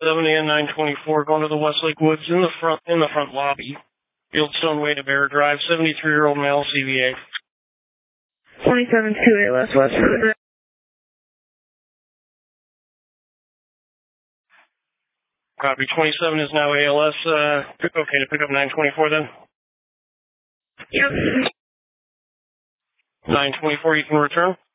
7 and 924 going to the Westlake Woods in the front lobby. Fieldstone Way to Bear Drive, 73-year-old male, CVA. 27-2 ALS West. Copy. 27 is now ALS. Okay to pick up 924 then? Yep. 924, you can return?